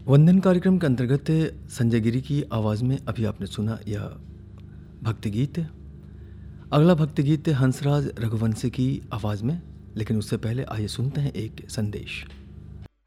वंदन कार्यक्रम के अंतर्गत संजय गिरी की आवाज़ में अभी आपने सुना यह भक्ति गीत। अगला भक्ति गीत हंसराज रघुवंशी की आवाज़ में, लेकिन उससे पहले आइए सुनते हैं एक संदेश।